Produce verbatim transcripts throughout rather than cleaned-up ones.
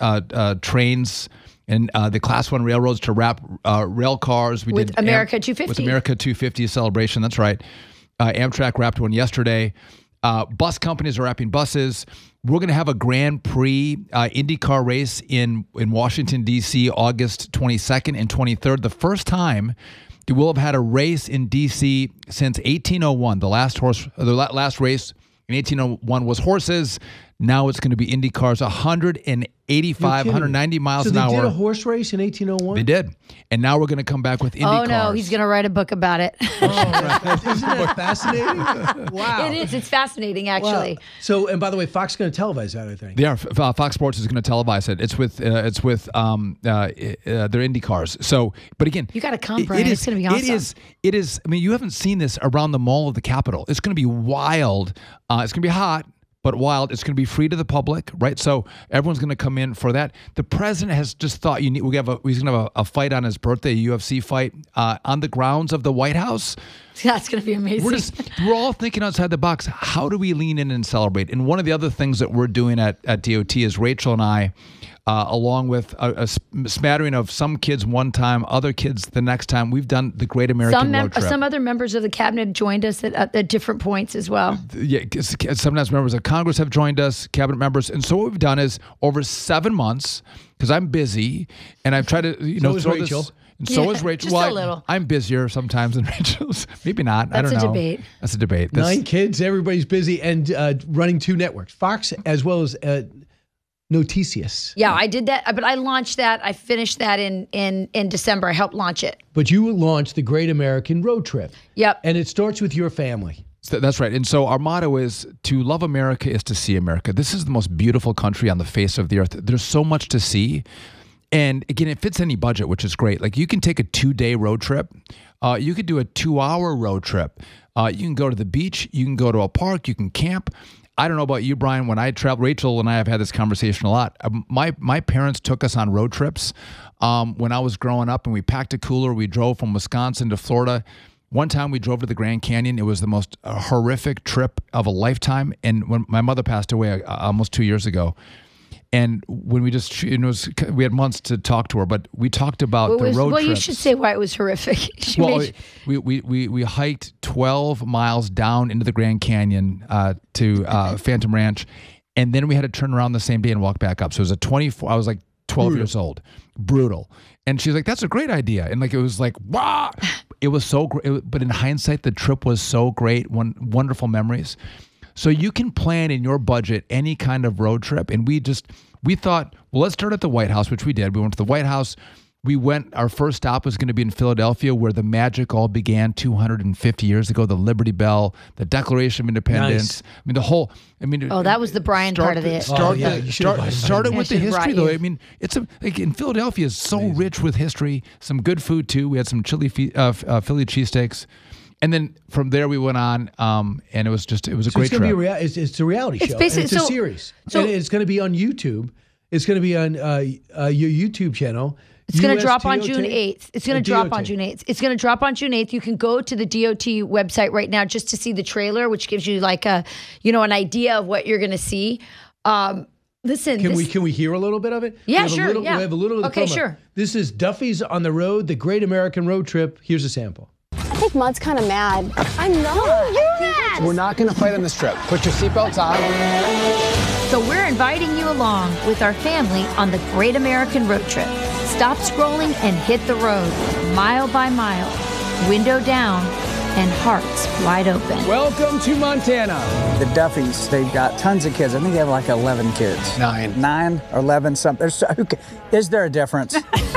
uh, uh, trains and uh, the Class One railroads to wrap uh, rail cars. We with did America Am- two fifty. With America two fifty celebration. That's right. Uh, Amtrak wrapped one yesterday. Uh, bus companies are wrapping buses. We're going to have a Grand Prix uh, IndyCar race in, in Washington, D C, August twenty-second and twenty-third. The first time that we'll have had a race in D C since eighteen oh one. The last horse, the last race in eighteen oh one was horses. Now it's going to be Indy cars, one eighty-five, one ninety miles so an hour. So they did a horse race in eighteen oh one? They did. And now we're going to come back with Indy cars. Oh, cars. no. He's going to write a book about it. Oh, right. Isn't it fascinating? Wow. It is. It's fascinating, actually. Wow. So, and by the way, Fox is going to televise that, I think. They are. Uh, Fox Sports is going to televise it. It's with uh, it's with um, uh, uh, their Indy cars. So, but again, you got to come, Brian. It is, it's going to be awesome. It is. It is. I mean, you haven't seen this around the Mall of the Capitol. It's going to be wild. Uh, it's going to be hot, but wild. It's going to be free to the public, right? So everyone's going to come in for that. The president has just thought you need. We have a. He's going to have a, a fight on his birthday, a U F C fight uh, on the grounds of the White House. That's going to be amazing. We're just we're all thinking outside the box. How do we lean in and celebrate? And one of the other things that we're doing at at D O T is Rachel and I. Uh, along with a, a smattering of some kids one time, other kids the next time. We've done the Great American some mem- Road Trip. Some other members of the cabinet joined us at, at, at different points as well. Yeah, sometimes members of Congress have joined us, cabinet members. And so what we've done is over seven months, because I'm busy, and I've tried to, you so know, is throw Rachel. this. And so yeah, is Rachel. Just well, a little. I'm busier sometimes than Rachel's. Maybe not. That's I don't a know. debate. That's a debate. This, Nine kids, everybody's busy, and uh, running two networks, Fox as well as uh, Noticias. Yeah, I did that, but I launched that. I finished that in in in December. I helped launch it. But you launched the Great American Road Trip. Yep. And it starts with your family. That's right. And so our motto is to love America is to see America. This is the most beautiful country on the face of the earth. There's so much to see. And again, it fits any budget, which is great. Like you can take a two-day road trip. Uh, you could do a two-hour road trip. Uh, you can go to the beach. You can go to a park. You can camp. I don't know about you, Brian. When I travel, Rachel and I have had this conversation a lot. Um, my my parents took us on road trips um, when I was growing up, and we packed a cooler. We drove from Wisconsin to Florida. One time we drove to the Grand Canyon. It was the most uh, horrific trip of a lifetime. And when my mother passed away uh, almost two years ago, and when we just, you know, it was, we had months to talk to her, but we talked about well, the was, road well, trips. you should say why it was horrific. She Well, made, we, we, we, we hiked twelve miles down into the Grand Canyon uh, to uh, Phantom Ranch, and then we had to turn around the same day and walk back up. So it was a twenty-four, I was like twelve Brutal. years old. Brutal. And she's like, that's a great idea. And like, it was like, wow. It was so great. But in hindsight, the trip was so great. One, wonderful memories. So you can plan in your budget any kind of road trip. And we just, we thought, well, let's start at the White House, which we did. We went to the White House. We went, our first stop was going to be in Philadelphia, where the magic all began two hundred fifty years ago, the Liberty Bell, the Declaration of Independence. Nice. I mean, the whole, I mean. oh, that was the Brian start part of the- it. Start, Oh, yeah, the- you should've start, invited started me. with I the should've history, brought though. you. I mean, it's a, like in Philadelphia is so rich with history, some good food too. We had some chili, fe- uh, uh, Philly cheesesteaks. And then from there we went on, um, and it was just, it was a So great it's going to trip. be a rea- it's, it's a reality It's show. and basically- it's a so- series. so- and it's going to be on YouTube. It's going to be on uh, uh, your YouTube channel. It's going U to S drop on D O T? June eighth. It's going Uh, to drop D O T. on June eighth. It's going to drop on June eighth. You can go to the D O T website right now just to see the trailer, which gives you like a, you know, an idea of what you're going to see. Um, listen, Can this, we can we hear a little bit of it? Yeah, We have a sure, little- yeah. We have a little of the Okay, promo. sure. This is Duffy's on the Road, the Great American Road Trip. Here's a sample. I think Mud's kind of mad. I'm not. you're mad. We're not going to fight on this trip. Put your seatbelts on. So we're inviting you along with our family on the Great American Road Trip. Stop scrolling and hit the road, mile by mile, window down, and hearts wide open. Welcome to Montana. The Duffys, they've got tons of kids. I think they have like eleven kids. Nine. Nine or eleven, something. There's so- who ca- Is there a difference?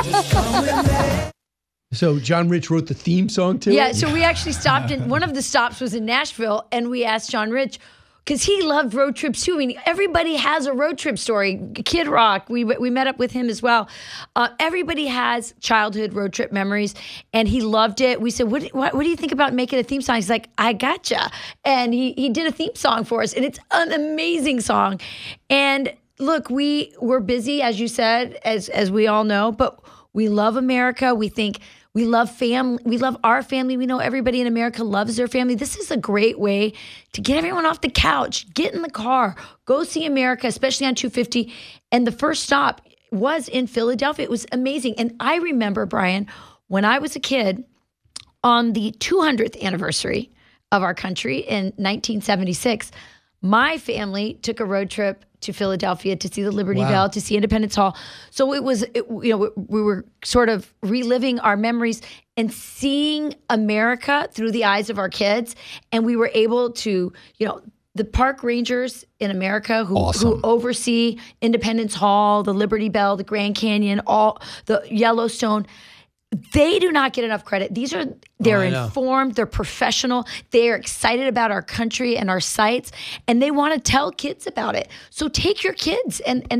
So John Rich wrote the theme song to Yeah, it? so we actually stopped in, one of the stops was in Nashville, and we asked John Rich, because he loved road trips too. I mean, everybody has a road trip story. Kid Rock, we we met up with him as well. Uh, everybody has childhood road trip memories, and he loved it. We said, what, what, what do you think about making a theme song? He's like, I gotcha. And he, he did a theme song for us, and it's an amazing song. And look, we we're busy, as you said, as as we all know, but we love America. We think we love family. We love our family. We know everybody in America loves their family. This is a great way to get everyone off the couch, get in the car, go see America, especially on two fifty. And the first stop, was in Philadelphia. It was amazing. And I remember, Brian, when I was a kid, on the two hundredth anniversary of our country in nineteen seventy-six, my family took a road trip to Philadelphia to see the Liberty Wow. Bell, to see Independence Hall. So it was, it, you know, we were sort of reliving our memories and seeing America through the eyes of our kids. And we were able to, you know, the park rangers in America who, Awesome. who oversee Independence Hall, the Liberty Bell, the Grand Canyon, all the Yellowstone, they do not get enough credit. These are, they're Oh, I know. informed, they're professional, they are excited about our country and our sites, and they want to tell kids about it. So take your kids and, and